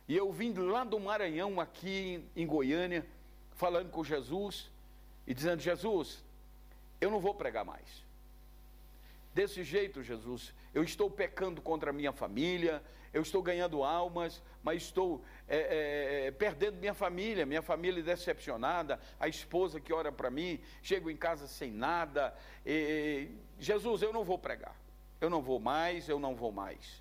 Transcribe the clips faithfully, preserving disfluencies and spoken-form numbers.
E eu vim lá do Maranhão, aqui em Goiânia, falando com Jesus e dizendo: Jesus, eu não vou pregar mais. Desse jeito, Jesus, eu estou pecando contra a minha família, eu estou ganhando almas, mas estou é, é, perdendo minha família, minha família decepcionada, a esposa que ora para mim, chego em casa sem nada. E, Jesus, eu não vou pregar, eu não vou mais, eu não vou mais.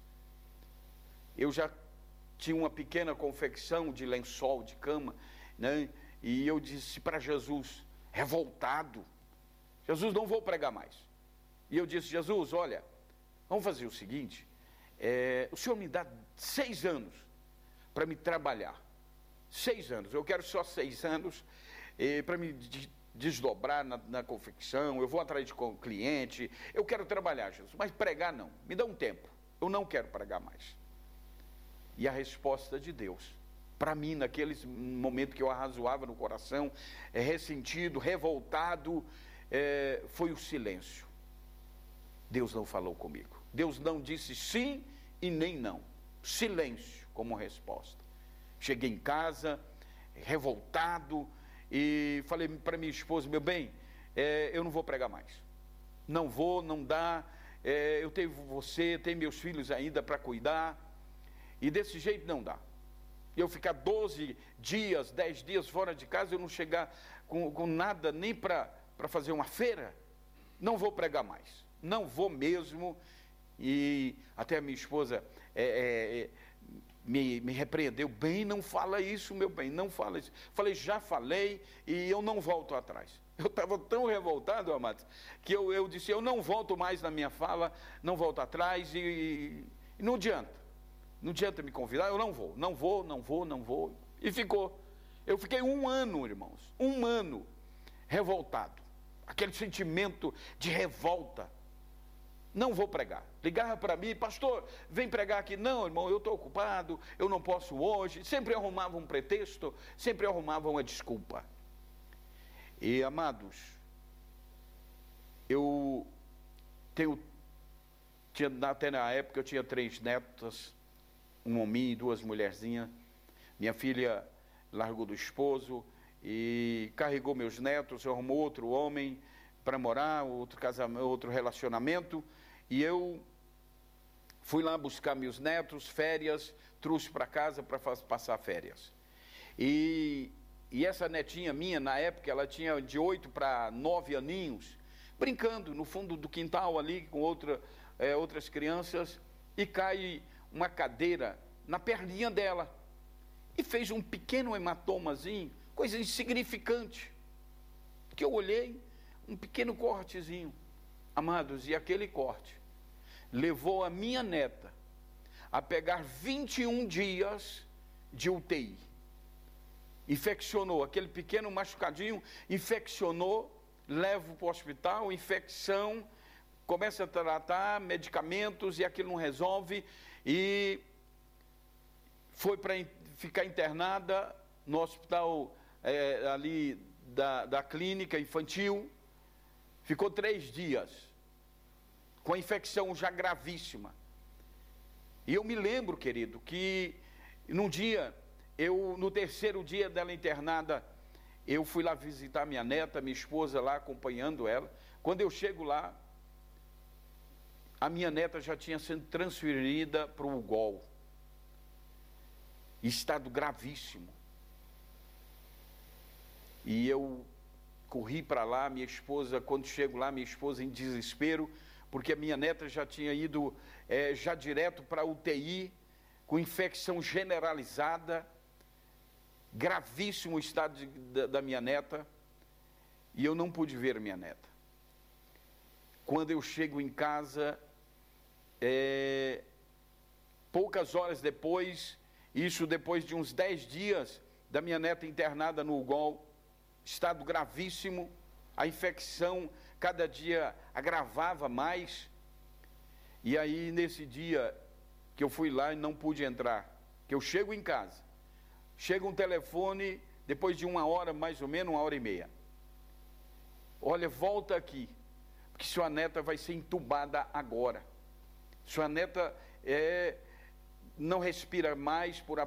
Eu já tinha uma pequena confecção de lençol de cama, né? E eu disse para Jesus, revoltado: Jesus, não vou pregar mais. E eu disse: Jesus, olha, vamos fazer o seguinte, é, o Senhor me dá seis anos para me trabalhar, seis anos, eu quero só seis anos é, para me de, desdobrar na, na confecção, eu vou atrás de cliente, eu quero trabalhar, Jesus, mas pregar não, me dá um tempo, eu não quero pregar mais. E a resposta de Deus, para mim, naquele momento que eu arrazoava no coração, é, ressentido, revoltado, é, foi o silêncio. Deus não falou comigo, Deus não disse sim e nem não, silêncio como resposta. Cheguei em casa, revoltado, e falei para minha esposa: meu bem, é, eu não vou pregar mais, não vou, não dá, é, eu tenho você, tenho meus filhos ainda para cuidar, e desse jeito não dá. Eu ficar doze dias, dez dias fora de casa, eu não chegar com, com nada nem para fazer uma feira, não vou pregar mais, não vou mesmo. E até a minha esposa é, é, me, me repreendeu: bem, não fala isso, meu bem, não fala isso. Falei: já falei e eu não volto atrás. Eu estava tão revoltado, amados, que eu, eu disse: eu não volto mais na minha fala, não volto atrás, e, e, e não adianta, não adianta me convidar, eu não vou, não vou, não vou, não vou. E ficou. Eu fiquei um ano, irmãos, um ano revoltado, aquele sentimento de revolta. Não vou pregar. Ligava para mim: pastor, vem pregar aqui. Não, irmão, eu estou ocupado, eu não posso hoje. Sempre arrumava um pretexto, sempre arrumava uma desculpa. E, amados, eu tenho, tinha, até na época eu tinha três netas, um homem e duas mulherzinhas. Minha filha largou do esposo e carregou meus netos, arrumou outro homem para morar, outro casamento, outro relacionamento, e eu fui lá buscar meus netos, férias, trouxe para casa para passar férias. E, e essa netinha minha, na época, ela tinha de oito para nove aninhos, brincando no fundo do quintal ali com outra, é, outras crianças, e cai uma cadeira na perninha dela, e fez um pequeno hematomazinho, coisa insignificante, que eu olhei, um pequeno cortezinho, amados, e aquele corte levou a minha neta a pegar vinte e um dias de U T I. Infeccionou, aquele pequeno machucadinho, infeccionou, levo para o hospital, infecção, começa a tratar, medicamentos, e aquilo não resolve, e foi para ficar internada no hospital é, ali da, da clínica infantil. Ficou três dias, com a infecção já gravíssima. E eu me lembro, querido, que num dia, eu, no terceiro dia dela internada, eu fui lá visitar minha neta, minha esposa lá acompanhando ela. Quando eu chego lá, a minha neta já tinha sido transferida para o U G O L, estado gravíssimo. E eu corri para lá, minha esposa, quando chego lá, minha esposa em desespero, porque a minha neta já tinha ido é, já direto para a U T I, com infecção generalizada, gravíssimo o estado de, da, da minha neta, e eu não pude ver minha neta. Quando eu chego em casa, é, poucas horas depois, isso depois de uns dez dias da minha neta internada no U G O L, estado gravíssimo, a infecção cada dia agravava mais. E aí nesse dia que eu fui lá e não pude entrar, que eu chego em casa, chega um telefone, depois de uma hora mais ou menos, uma hora e meia: olha, volta aqui, porque sua neta vai ser entubada agora, sua neta é, não respira mais por